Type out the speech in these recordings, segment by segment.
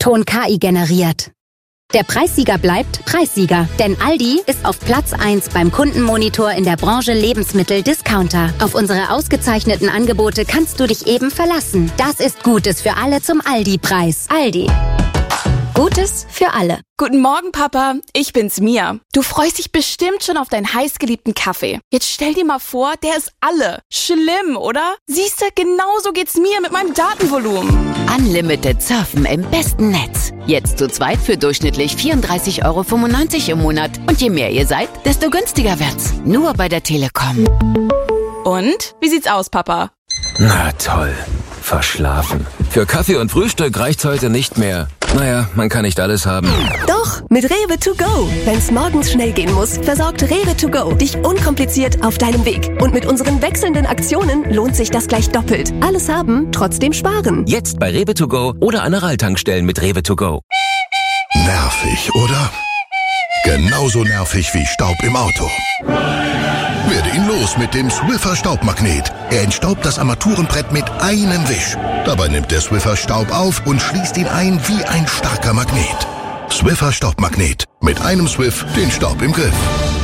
Ton KI generiert. Der Preissieger bleibt Preissieger, denn Aldi ist auf Platz 1 beim Kundenmonitor in der Branche Lebensmittel-Discounter. Auf unsere ausgezeichneten Angebote kannst du dich eben verlassen. Das ist Gutes für alle zum Aldi-Preis. Aldi. Gutes für alle. Guten Morgen, Papa. Ich bin's, Mia. Du freust dich bestimmt schon auf deinen heißgeliebten Kaffee. Jetzt stell dir mal vor, der ist alle. Schlimm, oder? Siehste, genauso geht's mir mit meinem Datenvolumen. Unlimited Surfen im besten Netz. Jetzt zu zweit für durchschnittlich 34,95 € im Monat. Und je mehr ihr seid, desto günstiger wird's. Nur bei der Telekom. Und? Wie sieht's aus, Papa? Na toll. Verschlafen. Für Kaffee und Frühstück reicht's heute nicht mehr. Naja, man kann nicht alles haben. Doch, mit Rewe to go. Wenn's morgens schnell gehen muss, versorgt Rewe to go dich unkompliziert auf deinem Weg. Und mit unseren wechselnden Aktionen lohnt sich das gleich doppelt. Alles haben, trotzdem sparen. Jetzt bei Rewe to go oder an der Tankstellen mit Rewe to go. Nervig, oder? Genauso nervig wie Staub im Auto. Werde ihn los mit dem Swiffer Staubmagnet. Er entstaubt das Armaturenbrett mit einem Wisch. Dabei nimmt der Swiffer Staub auf und schließt ihn ein wie ein starker Magnet. Swiffer Staubmagnet. Mit einem Swiff den Staub im Griff.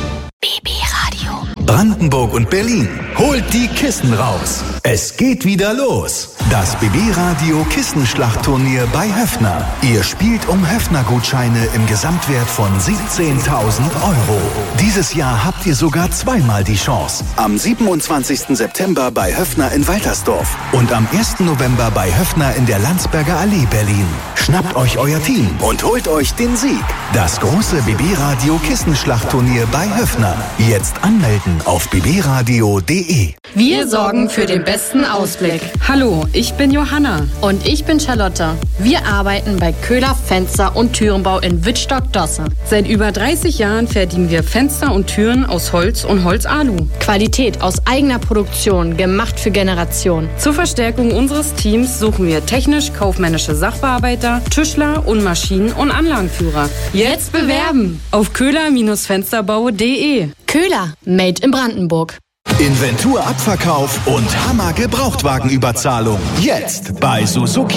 BB Radio. Brandenburg und Berlin. Holt die Kissen raus. Es geht wieder los. Das BB Radio Kissenschlachtturnier bei Höffner. Ihr spielt um Höffner-Gutscheine im Gesamtwert von 17.000 €. Dieses Jahr habt ihr sogar zweimal die Chance. Am 27. September bei Höffner in Waltersdorf und am 1. November bei Höffner in der Landsberger Allee, Berlin. Schnappt euch euer Team und holt euch den Sieg. Das große BB Radio Kissenschlachtturnier bei Höffner. Jetzt anmelden auf bbradio.de. Wir sorgen für den besten Ausblick. Hallo, ich bin Johanna. Und ich bin Charlotte. Wir arbeiten bei Köhler Fenster- und Türenbau in Wittstock-Dosse. Seit über 30 Jahren fertigen wir Fenster und Türen aus Holz und Holzalu. Qualität aus eigener Produktion, gemacht für Generationen. Zur Verstärkung unseres Teams suchen wir technisch-kaufmännische Sachbearbeiter, Tischler und Maschinen- und Anlagenführer. Jetzt bewerben auf köhler-fensterbau.de. Köhler, made in Brandenburg. Inventurabverkauf und Hammer-Gebrauchtwagenüberzahlung. Jetzt bei Suzuki.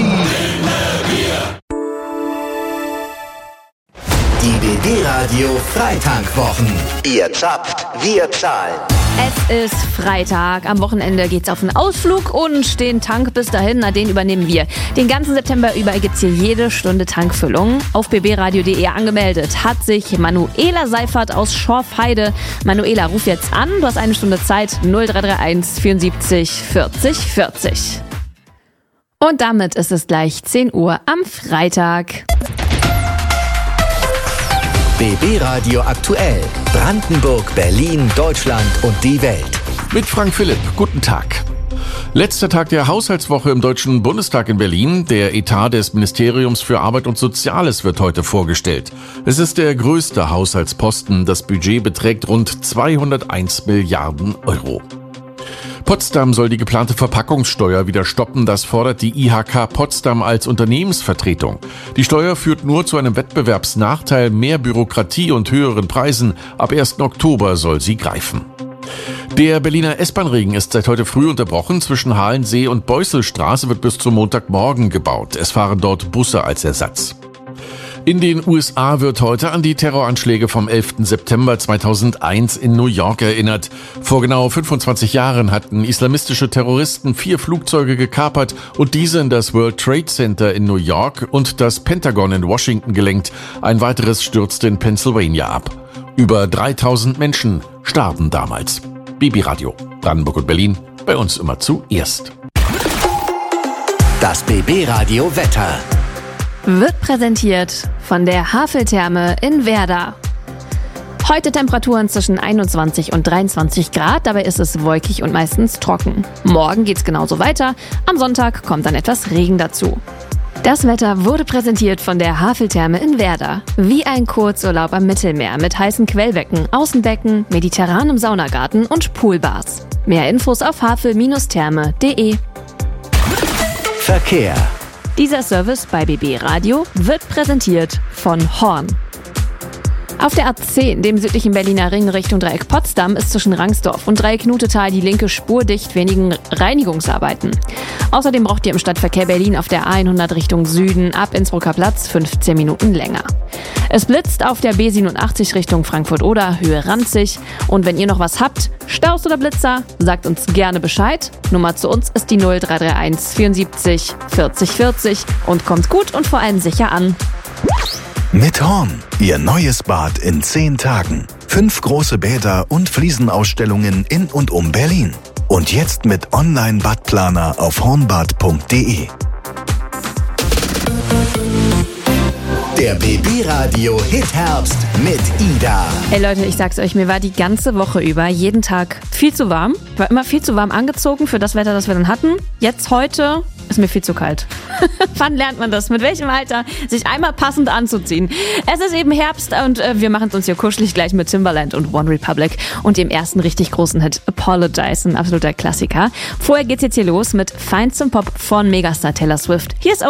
Die BB Radio Freitankwochen. Ihr zapft, wir zahlen. Es ist Freitag. Am Wochenende geht's auf einen Ausflug und den Tank bis dahin, den übernehmen wir. Den ganzen September über gibt's hier jede Stunde Tankfüllung. Auf bbradio.de angemeldet hat sich Manuela Seifert aus Schorfheide. Manuela, ruf jetzt an. Du hast eine Stunde Zeit. 0331 74 40 40. Und damit ist es gleich 10 Uhr am Freitag. BB Radio aktuell. Brandenburg, Berlin, Deutschland und die Welt. Mit Frank Philipp. Guten Tag. Letzter Tag der Haushaltswoche im Deutschen Bundestag in Berlin. Der Etat des Ministeriums für Arbeit und Soziales wird heute vorgestellt. Es ist der größte Haushaltsposten. Das Budget beträgt rund 201 Milliarden €. Potsdam soll die geplante Verpackungssteuer wieder stoppen. Das fordert die IHK Potsdam als Unternehmensvertretung. Die Steuer führt nur zu einem Wettbewerbsnachteil, mehr Bürokratie und höheren Preisen. Ab 1. Oktober soll sie greifen. Der Berliner S-Bahn-Ring ist seit heute früh unterbrochen. Zwischen Halensee und Beusselstraße wird bis zum Montagmorgen gebaut. Es fahren dort Busse als Ersatz. In den USA wird heute an die Terroranschläge vom 11. September 2001 in New York erinnert. Vor genau 25 Jahren hatten islamistische Terroristen 4 Flugzeuge gekapert und diese in das World Trade Center in New York und das Pentagon in Washington gelenkt. Ein weiteres stürzte in Pennsylvania ab. Über 3000 Menschen starben damals. BB Radio, Brandenburg und Berlin, bei uns immer zuerst. Das BB Radio Wetter. Wird präsentiert von der Haveltherme in Werder. Heute Temperaturen zwischen 21 und 23 Grad, dabei ist es wolkig und meistens trocken. Morgen geht's genauso weiter, am Sonntag kommt dann etwas Regen dazu. Das Wetter wurde präsentiert von der Haveltherme in Werder. Wie ein Kurzurlaub am Mittelmeer mit heißen Quellbecken, Außenbecken, mediterranem Saunagarten und Poolbars. Mehr Infos auf havel-therme.de. Verkehr. Dieser Service bei BB Radio wird präsentiert von Horn. Auf der A10, dem südlichen Berliner Ring Richtung Dreieck Potsdam, ist zwischen Rangsdorf und Dreieck Nutetal die linke Spur dicht wegen Reinigungsarbeiten. Außerdem braucht ihr im Stadtverkehr Berlin auf der A100 Richtung Süden ab Innsbrucker Platz 15 Minuten länger. Es blitzt auf der B87 Richtung Frankfurt-Oder, Höhe Ranzig. Und wenn ihr noch was habt, Staus oder Blitzer, sagt uns gerne Bescheid. Nummer zu uns ist die 0331 74 40 40 und kommt gut und vor allem sicher an. Mit Horn, Ihr neues Bad in 10 Tagen. 5 große Bäder und Fliesenausstellungen in und um Berlin. Und jetzt mit Online-Badplaner auf hornbad.de. Der BB-Radio Hit-Herbst mit Ida. Ey Leute, ich sag's euch, mir war die ganze Woche über jeden Tag viel zu warm. Ich war immer viel zu warm angezogen für das Wetter, das wir dann hatten. Jetzt heute ist mir viel zu kalt. Wann lernt man das? Mit welchem Alter? Sich einmal passend anzuziehen. Es ist eben Herbst und wir machen es uns hier kuschelig gleich mit Timbaland und One Republic und dem ersten richtig großen Hit Apologize, ein absoluter Klassiker. Vorher geht's jetzt hier los mit Feinstem Pop von Megastar Taylor Swift. Hier ist